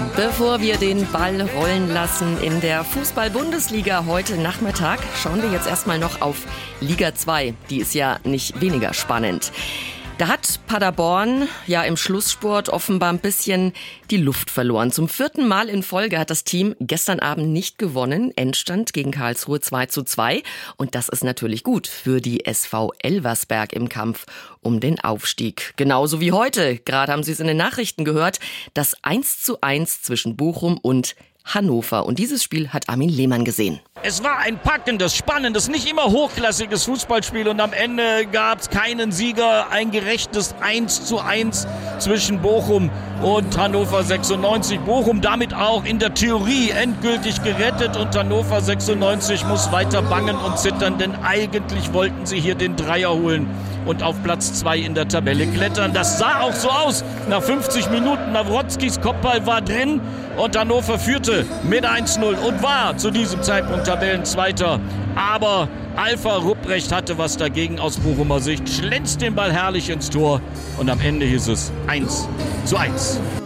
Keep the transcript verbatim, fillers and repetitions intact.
Bevor wir den Ball rollen lassen in der Fußball-Bundesliga heute Nachmittag, schauen wir jetzt erstmal noch auf Liga zwei. Die ist ja nicht weniger spannend. Da hat Paderborn ja im Schlussspurt offenbar ein bisschen die Luft verloren. Zum vierten Mal in Folge hat das Team gestern Abend nicht gewonnen. Endstand gegen Karlsruhe zwei zu zwei. Und das ist natürlich gut für die S V Elversberg im Kampf um den Aufstieg. Genauso wie heute. Gerade haben Sie es in den Nachrichten gehört. Das eins zu eins zwischen Bochum und Hannover. Und dieses Spiel hat Armin Lehmann gesehen. Es war ein packendes, spannendes, nicht immer hochklassiges Fußballspiel und am Ende gab es keinen Sieger. Ein gerechtes eins zu eins zwischen Bochum und Hannover sechsundneunzig. Bochum damit auch in der Theorie endgültig gerettet und Hannover sechsundneunzig muss weiter bangen und zittern, denn eigentlich wollten sie hier den Dreier holen und auf Platz zwei in der Tabelle klettern. Das sah auch so aus. Nach fünfzig Minuten Nawrotzkis Kopfball war drin und Hannover führte mit eins null und war zu diesem Zeitpunkt Tabellenzweiter. Aber Alpha Rupprecht hatte was dagegen aus Bochumer Sicht, schlänzt den Ball herrlich ins Tor und am Ende hieß es eins zu eins.